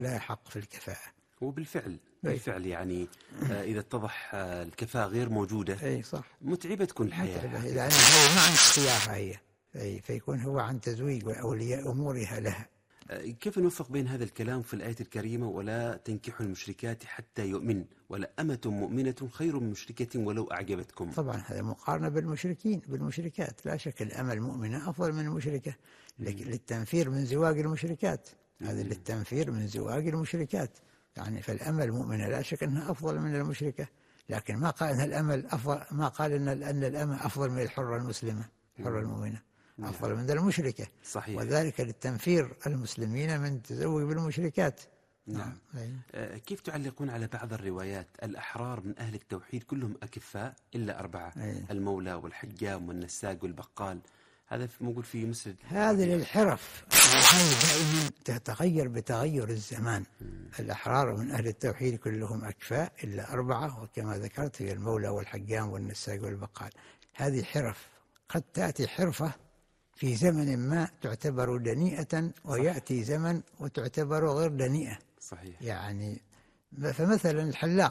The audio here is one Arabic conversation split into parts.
لا حق في الكفاءة. بالفعل يعني إذا اتضح الكفاءة غير موجودة أي صح، متعبة تكون الحياة، متعبة، لأن هو ما عن اختيارها هي، فيكون هو عن تزويج وأولياء أمورها لها. كيف نوفق بين هذا الكلام في الآية الكريمة ولا تنكحوا المشركات حتى يؤمن ولا أمة مؤمنة خير من مشركة ولو أعجبتكم؟ طبعا هذا مقارنة بالمشركات، لا شك الأمة المؤمنة أفضل من المشركة للتنفير من زواج المشركات، هذا للتنفير من زواج المشركات، يعني فالأمة المؤمنة لا شك أنها أفضل من المشركة، لكن ما قال أن الأمة أفضل، ما قال أن الأمة أفضل من الحرة المسلمة، الحرة المؤمنة أفضل من المشركة. صحيح. وذلك للتنفير المسلمين من تزوج بالمشركات. نعم. كيف تعلقون على بعض الروايات الأحرار من أهل التوحيد كلهم أكفاء إلا 4، المولى والحجام والنساق والبقال، هذا موجود في مسجد. هذه للحرف، وهذه دائما تتغير بتغير الزمان. الأحرار من أهل التوحيد كلهم أكفاء إلا 4، وكما ذكرت هي المولى والحجام والنساق والبقال. هذه حرف، قد تأتي حرفة في زمن ما تعتبر دنيئة، ويأتي زمن وتعتبر غير دنيئة. صحيح. يعني فمثلا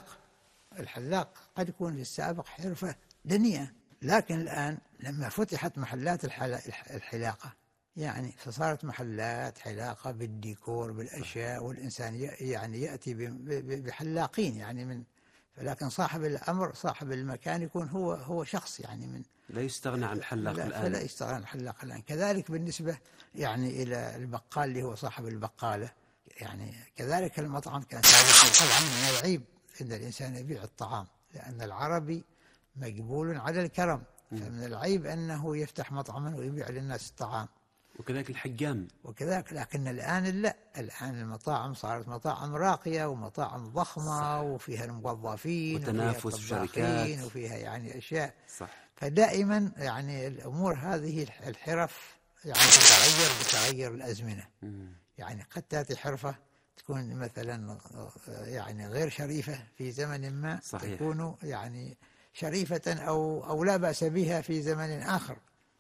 الحلاق قد يكون في السابق حرفة دنيئة، لكن الآن لما فتحت محلات الحلاقة يعني فصارت محلات حلاقة بالديكور بالأشياء، والإنسان يعني يأتي بحلاقين يعني لكن صاحب الأمر صاحب المكان يكون هو شخص يعني لا يستغنى عن الحلاق الآن. فلا يستغنى عن الحلاق الآن. كذلك بالنسبة يعني إلى البقال اللي هو صاحب البقالة، يعني كذلك المطعم كان سابقا. طبعا من العيب أن الإنسان يبيع الطعام، لأن العربي مقبول على الكرم، فمن العيب أنه يفتح مطعما ويبيع للناس الطعام. وكذلك الحجام وكذلك، لكن الآن لا، الآن المطاعم صارت مطاعم راقية ومطاعم ضخمة. صح. وفيها الموظفين وتنافس وشركات وفيها يعني أشياء. صح. فدائما يعني الأمور هذه الحرف يعني تتغير الأزمنة. يعني قد تأتي حرفة تكون مثلا يعني غير شريفة في زمن ما. صحيح. تكون يعني شريفة أو لا بأس بها في زمن آخر.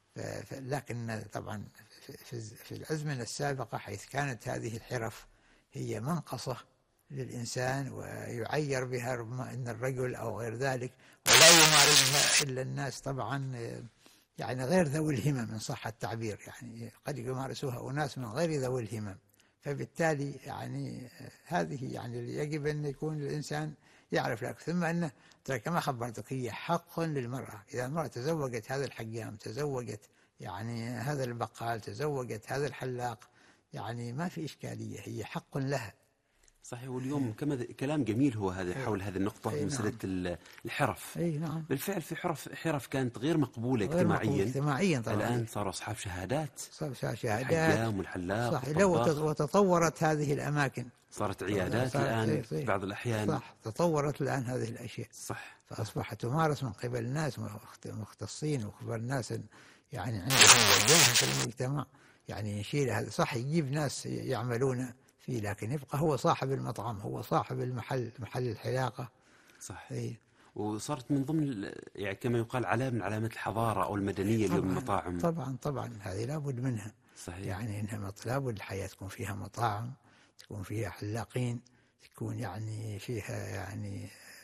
لكن طبعا في الأزمنة السابقة حيث كانت هذه الحرف هي منقصة للإنسان ويعير بها ربما أن الرجل أو غير ذلك، ولا يمارسها إلا الناس طبعا يعني غير ذوي الهمم إن صح التعبير، يعني قد يمارسوها أناس من غير ذوي الهمم. فبالتالي يعني هذه يعني يجب أن يكون الإنسان يعرف لك. ثم أنه كما خبرتك هي حق للمرأة، إذا المرأة تزوجت هذا الحجام، تزوجت يعني هذا البقال، تزوجت هذا الحلاق، يعني ما في إشكالية، هي حق لها. صحيح. واليوم كلام جميل هو هذا حول هذه النقطة، مسألة الحرف. نعم. بالفعل في حرف كانت غير مقبولة اجتماعيا طبعا. الآن صاروا أصحاب شهادات، الحجام والحلاق صح. وتطورت هذه الأماكن، صارت عيادات الآن في بعض الأحيان. صح. تطورت الآن هذه الأشياء. صح. فأصبحت تمارس من قبل ناس مختصين وقبل ناس يعني عندهم وجاهة في المجتمع، يعني يشيل هذا. صح يجيب ناس يعملون فيه، لكن يبقى هو صاحب المطعم، هو صاحب محل الحلاقة. صح. وصارت من ضمن يعني كما يقال علامة من علامات الحضارة أو المدنية اليوم المطاعم. طبعا هذه لابد منها. صحيح. يعني إنها لابد الحياة تكون فيها مطاعم، تكون فيها حلاقين، تكون يعني فيها يعني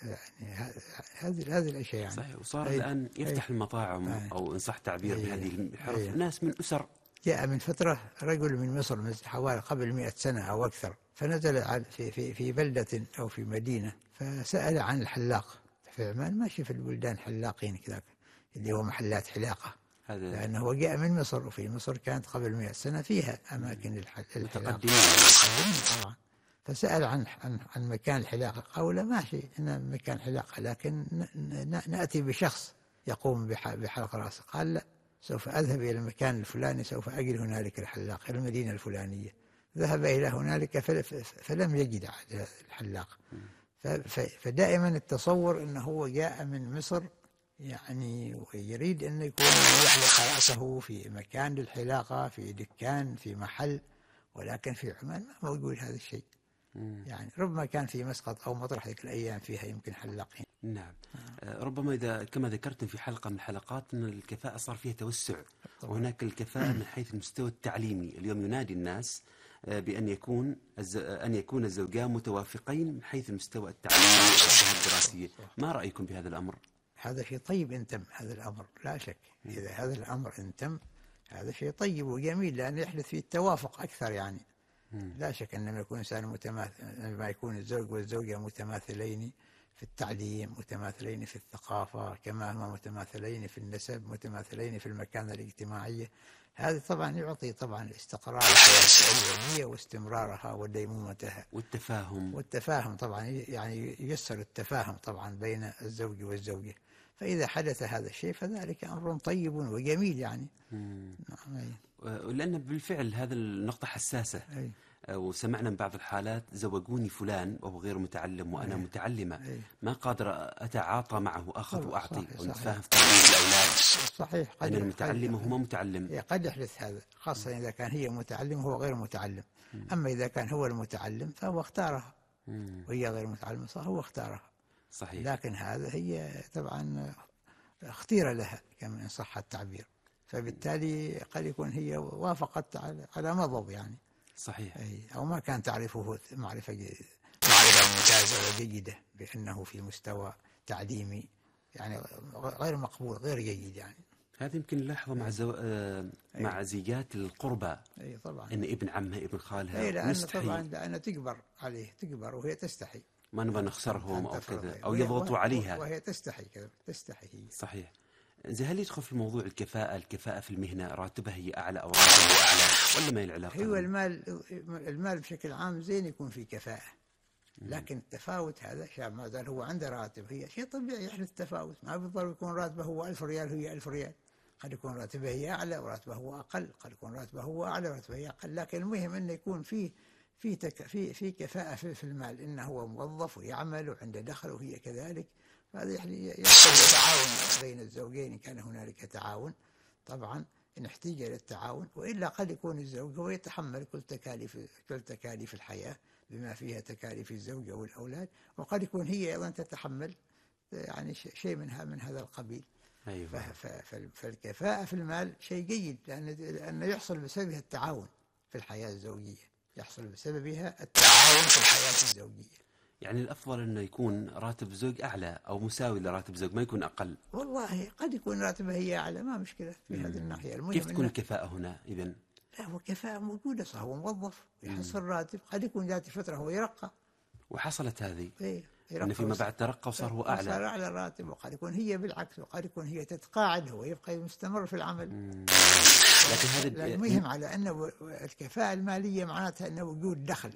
هذه الأشياء يعني. صحيح. وصار الآن يفتح المطاعم أو إن صح تعبير بهذه الحرف ناس من أسر. جاء من فترة رجل من مصر حوالي قبل 100 سنة أو أكثر، فنزل في بلدة أو في مدينة، فسأل عن الحلاق في عمان. ماشي في البلدان حلاقين كذاك اللي هو محلات حلاقة، لأنه جاء من مصر، وفي مصر كانت قبل 100 سنة فيها أماكن للحلاقة طبعا. فسأل عن مكان الحلاقة، قالوا لا ماشي إن مكان حلاقة، لكن نأتي بشخص يقوم بحلق رأسه. قال لا، سوف أذهب إلى المكان الفلاني، سوف أجد هنالك الحلاق، إلى المدينة الفلانية. ذهب إلى هنالك فلم يجد الحلاق. فدائما التصور أنه هو جاء من مصر يعني ويريد أن يكون يحلق رأسه في مكان للحلاقة، في دكان، في محل، ولكن في عمان ما موجود هذا الشيء. يعني ربما كان في مسقط أو مطرح ذيك الأيام فيها يمكن حلاقين. نعم. ربما إذا كما ذكرتم في حلقة من الحلقات أن الكفاءة صار فيها توسع، وهناك الكفاءة من حيث المستوى التعليمي. اليوم ينادي الناس بأن أن يكون الزوجان متوافقين من حيث المستوى التعليمي والجهة الدراسية. ما رأيكم بهذا الأمر؟ هذا شيء طيب إن تم هذا الأمر، لا شك. إذا هذا الأمر إن تم هذا شيء طيب وجميل، لأن يحدث فيه التوافق أكثر يعني. لا شك أن لما يكون إنسان متماثل، لما يكون الزوج والزوجة متماثلين في التعليم، متماثلين في الثقافة، كما هما متماثلين في النسب، متماثلين في المكانة الاجتماعية، هذا طبعا يعطي طبعا استقرار الزوجية واستمرارها وديمومتها والتفاهم طبعا، يعني ييسر التفاهم طبعا بين الزوج والزوجة. فإذا حدث هذا الشيء فذلك أمر طيب وجميل يعني. نعم. لأن بالفعل هذا النقطة حساسة. وسمعنا من بعض الحالات زوجوني فلان وهو غير متعلم وأنا متعلمة، ما قادر أتعاطى معه، أخذ وأعطي ونتفاهم في تربية الأولاد. صحيح. أنا المتعلم وهو متعلم. قد يحدث هذا، خاصة إذا كان هي متعلم وهو غير متعلم. أما إذا كان هو المتعلم فهو اختارها وهي غير متعلمة، هو اختارها. صحيح. لكن هذا هي طبعا اختير لها كما إن صح التعبير، فبالتالي قد يكون هي وافقت على مضض يعني. صحيح. أو ما كان تعرفه معرفة ممتازة وجيدة بأنه في مستوى تعليمي يعني غير مقبول، غير جيد يعني. هذا يمكن نلاحظه مع زيجات القربى. طبعا. إن ابن عمها ابن خالها لأن تكبر عليه، تكبر وهي تستحي، ما نبغى نخسرهم أو كذا أو يضغطوا عليها وهي تستحي كذا، تستحي هي. صحيح. هل يدخل في موضوع الكفاءة في المهنة، راتبها هي أعلى أو راتبها أعلى، ولا ما العلاقة؟ هو المال بشكل عام زين يكون فيه كفاءة، لكن التفاوت هذا شاب ما زال هو عنده راتب، هي شيء طبيعي يحدث تفاوت. ما بالضروري يكون راتبه هو 1000 ريال وهي 1000 ريال، قد يكون راتبه هي أعلى وراتبه هو أقل، قد يكون راتبه هو أعلى وراتبه هي أقل، لكن المهم أنه يكون في كفاءة في المال، إنه هو موظف ويعمل وعنده دخل وهي كذلك. هذا يحصل تعاون بين الزوجين إن كان هنالك تعاون، طبعا إن احتاج إلى التعاون، وإلا قد يكون الزوج هو يتحمل كل تكاليف الحياة بما فيها تكاليف الزوجة والأولاد، وقد يكون هي أيضا تتحمل يعني شيء من هذا القبيل. أيوة. فالكفاءة في المال شيء جيد، لأنه يحصل بسببها التعاون في الحياة الزوجية، يحصل بسببها التعاون في الحياة الزوجية. يعني الأفضل أنه يكون راتب زوج أعلى أو مساوي لراتب زوج، ما يكون أقل. والله قد يكون راتبه هي أعلى، ما مشكلة في هذه الناحية. المهم كيف تكون الكفاءة هنا إذن؟ لا، هو كفاءة موجودة، صح، هو موظف يحصل راتب، قد يكون ذات فترة هو يرقى، وحصلت هذه إن فيما بعد ترقى وصار هو أعلى، صار أعلى راتب، وقد يكون هي بالعكس، وقد يكون هي تتقاعد هو يبقى مستمر في العمل. لكن هذا المهم على أن الكفاءة المالية معناتها أن وجود دخل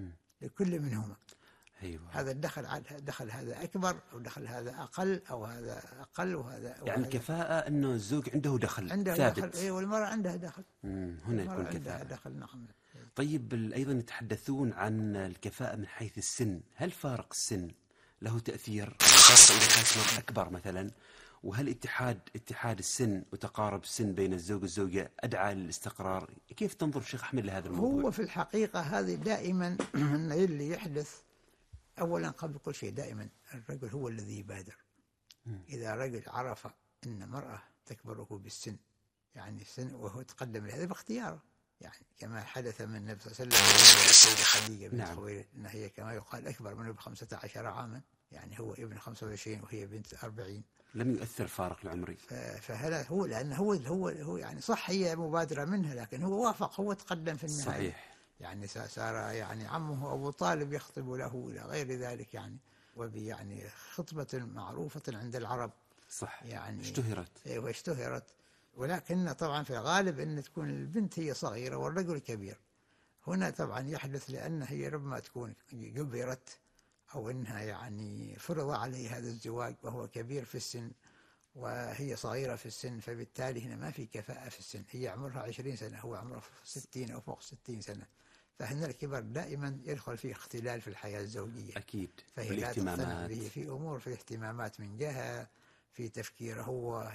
لكل منهما. أيوة. هذا دخل هذا أكبر أو دخل هذا أقل أو هذا أقل وهذا يعني الكفاءة أنه الزوج عنده دخل ثابت. دخل. والمرأة عندها دخل. هنا يكون كفاءة. دخل. نعم. طيب أيضا يتحدثون عن الكفاءة من حيث السن، هل فارق السن له تأثير، خاصة إذا كانت مرأة أكبر مثلا؟ وهل اتحاد السن وتقارب السن بين الزوج والزوجة أدعى للاستقرار؟ كيف تنظر شيخ أحمد لهذا الموضوع؟ هو في الحقيقة هذه دائما اللي يحدث أولا قبل كل شيء دائما الرجل هو الذي يبادر. إذا رجل عرف أن مرأة تكبره بالسن، يعني السن وهو تقدم لهذا باختياره، يعني كما حدث من النبي صلى الله عليه وسلم السيدة خديجة بنت خويلد، أن هي كما يقال أكبر منه ب15 عاما، يعني هو ابن 25 وهي بنت 40. لم يؤثر الفارق العمري. فهذا هو، لأنه هو يعني صح هي مبادرة منها، لكن هو وافق، هو تقدم في النهاية. صحيح. يعني صار يعني عمه أبو طالب يخطب له إلى غير ذلك، يعني يعني خطبة معروفة عند العرب. صح. يعني اشتهرت. ولكن طبعا في الغالب أن تكون البنت هي صغيرة والرجل كبير. هنا طبعا يحدث لأن هي ربما تكون جبرت أو أنها يعني فرض عليه هذا الزواج وهو كبير في السن وهي صغيرة في السن، فبالتالي هنا ما في كفاءة في السن. هي عمرها 20 سنة، هو عمره 60 أو فوق 60 سنة، فهنا الكبر دائما يدخل فيه اختلال في الحياة الزوجية. أكيد. فهي لا تقتنع به في أمور، في اهتمامات من جهة، في تفكير هو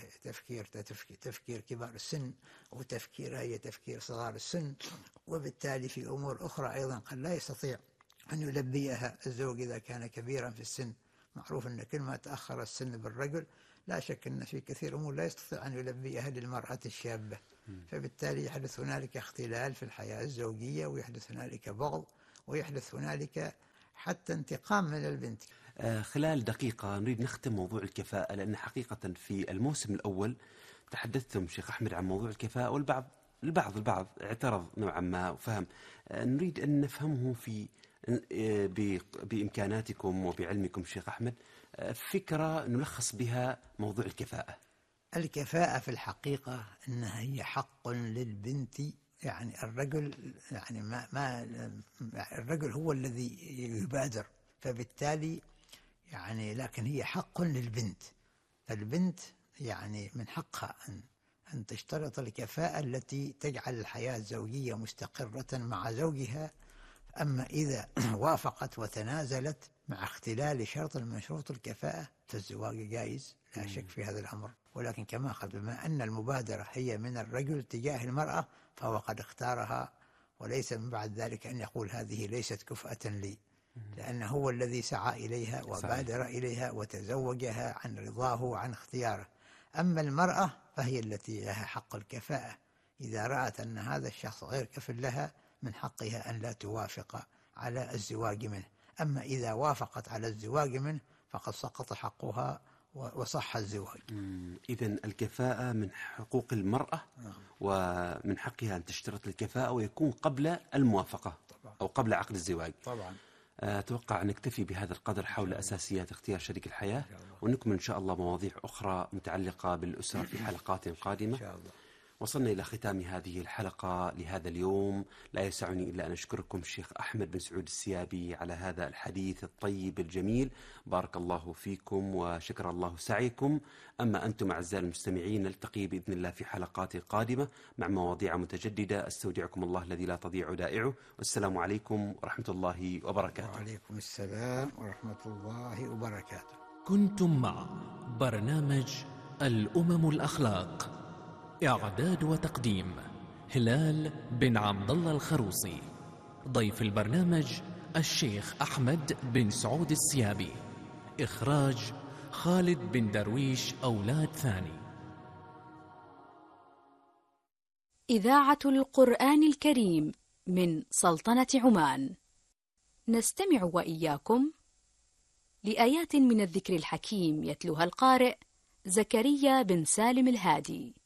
تفكير كبار السن، وتفكيرها هي تفكير صغار السن، وبالتالي في أمور أخرى أيضا قد لا يستطيع أن يلبيها الزوج إذا كان كبيرا في السن. معروف أن كل ما تأخر السن بالرجل لا شك أن في كثير أمور لا يستطيع أن يلبيها للمرأة الشابة، فبالتالي يحدث هنالك اختلال في الحياة الزوجية، ويحدث هنالك بغض، ويحدث هنالك حتى انتقام من البنت. خلال دقيقة نريد نختم موضوع الكفاءة، لأن حقيقة في الموسم الأول تحدثتم شيخ أحمد عن موضوع الكفاءة، والبعض البعض اعترض نوعا ما وفهم. نريد أن نفهمه بإمكاناتكم وبعلمكم شيخ أحمد، فكرة نلخص بها موضوع الكفاءة. الكفاءة في الحقيقة أنها هي حق للبنت، يعني الرجل يعني الرجل هو الذي يبادر، فبالتالي يعني لكن هي حق للبنت. البنت يعني من حقها أن تشترط الكفاءة التي تجعل الحياة الزوجية مستقرة مع زوجها. أما إذا وافقت وتنازلت مع اختلال شرط من شروط الكفاءة فالزواج جائز، لا شك في هذا الأمر. ولكن كما قال بما أن المبادرة هي من الرجل تجاه المرأة فهو قد اختارها، وليس من بعد ذلك أن يقول هذه ليست كفءة لي، لأنه هو الذي سعى إليها وبادر إليها وتزوجها عن رضاه وعن اختياره. أما المرأة فهي التي لها حق الكفاءة، إذا رأت أن هذا الشخص غير كفء لها من حقها أن لا توافق على الزواج منه. أما إذا وافقت على الزواج منه فقد سقط حقها وصح الزواج. إذن الكفاءة من حقوق المرأة، ومن حقها أن تشترط الكفاءة ويكون قبل الموافقة طبعا. أو قبل عقد الزواج. طبعا. أتوقع أن نكتفي بهذا القدر حول أساسيات اختيار شريك الحياة، ونكمل إن شاء الله مواضيع أخرى متعلقة بالأسرة في حلقات قادمة. إن شاء الله. وصلنا إلى ختام هذه الحلقة لهذا اليوم، لا يسعني إلا أن أشكركم الشيخ أحمد بن سعود السيابي على هذا الحديث الطيب الجميل، بارك الله فيكم وشكر الله سعيكم. أما أنتم أعزائي المستمعين نلتقي بإذن الله في حلقات قادمة مع مواضيع متجددة. أستودعكم الله الذي لا تضيع ودائعه، والسلام عليكم ورحمة الله وبركاته. وعليكم السلام ورحمة الله وبركاته. كنتم مع برنامج الأمم الأخلاق، إعداد وتقديم هلال بن عبد الله الخروصي. ضيف البرنامج الشيخ أحمد بن سعود السيابي. إخراج خالد بن درويش أولاد ثاني. إذاعة القرآن الكريم من سلطنة عمان. نستمع وإياكم لآيات من الذكر الحكيم يتلوها القارئ زكريا بن سالم الهادي.